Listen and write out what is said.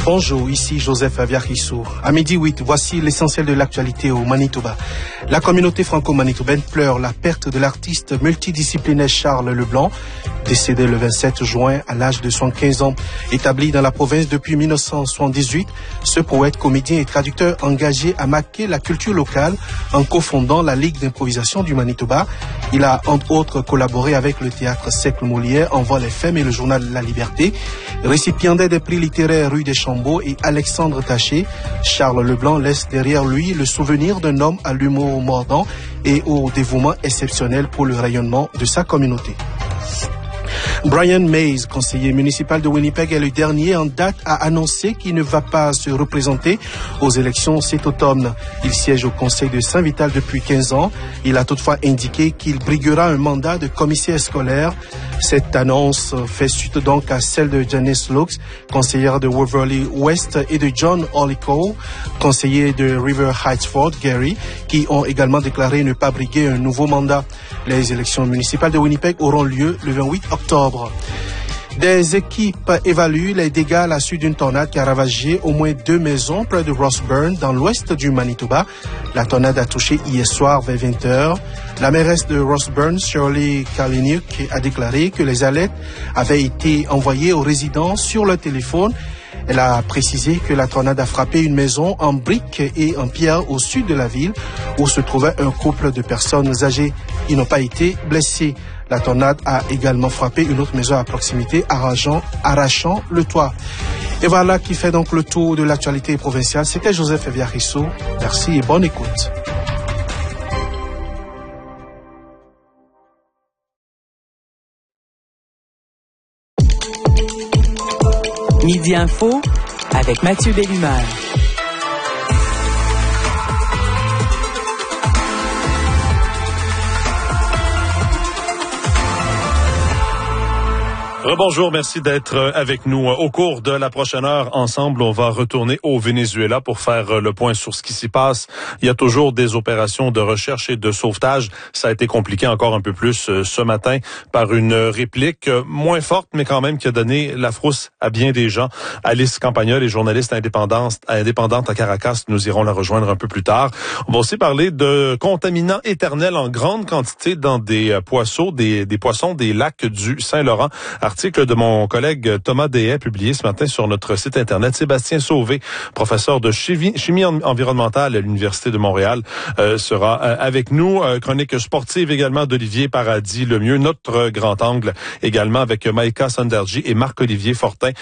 Bonjour, ici Joseph Aviarissou. À midi 8, voici l'essentiel de l'actualité au Manitoba. La communauté franco-manitobaine pleure la perte de l'artiste multidisciplinaire Charles Leblanc, décédé le 27 juin à l'âge de 75 ans. Établi dans la province depuis 1978, ce poète, comédien et traducteur engagé à marquer la culture locale en cofondant la Ligue d'improvisation du Manitoba. Il a entre autres collaboré avec le théâtre Cercle Molière, Envol FM et le journal La Liberté. Récipiendaire des prix littéraires Rue des Chambeaux et Alexandre Taché, Charles Leblanc laisse derrière lui le souvenir d'un homme à l'humour mordant et au dévouement exceptionnel pour le rayonnement de sa communauté. Brian Mays, conseiller municipal de Winnipeg, est le dernier en date à annoncer qu'il ne va pas se représenter aux élections cet automne. Il siège au conseil de Saint-Vital depuis 15 ans. Il a toutefois indiqué qu'il briguera un mandat de commissaire scolaire. Cette annonce fait suite donc à celle de Janice Lux, conseillère de Waverly West, et de John Olico, conseiller de River Heights Fort Garry, qui ont également déclaré ne pas briguer un nouveau mandat. Les élections municipales de Winnipeg auront lieu le 28 octobre. Des équipes évaluent les dégâts à la suite d'une tornade qui a ravagé au moins 2 maisons près de Rossburn, dans l'ouest du Manitoba. La tornade a touché hier soir vers 20h. La mairesse de Rossburn, Shirley Kaliniuk, a déclaré que les alertes avaient été envoyées aux résidents sur leur téléphone. Elle a précisé que la tornade a frappé une maison en briques et en pierre au sud de la ville où se trouvait un couple de personnes âgées. Ils n'ont pas été blessés. La tornade a également frappé une autre maison à proximité, arrachant le toit. Et voilà qui fait donc le tour de l'actualité provinciale. C'était Joseph Aviarissou. Merci et bonne écoute. Midi Info avec Mathieu Bellumeur. Rebonjour, merci d'être avec nous. Au cours de la prochaine heure, ensemble, on va retourner au Venezuela pour faire le point sur ce qui s'y passe. Il y a toujours des opérations de recherche et de sauvetage. Ça a été compliqué encore un peu plus ce matin par une réplique moins forte, mais quand même qui a donné la frousse à bien des gens. Alice Campagnol est journaliste indépendante à Caracas. Nous irons la rejoindre un peu plus tard. On va aussi parler de contaminants éternels en grande quantité dans des poissons des lacs du Saint-Laurent. Article de mon collègue Thomas Deshaies, publié ce matin sur notre site Internet. Sébastien Sauvé, professeur de chimie environnementale à l'Université de Montréal, sera avec nous. Chronique sportive également d'Olivier Paradis Lemieux. Notre grand angle également avec Maïka Sanderji et Marc-Olivier Fortin.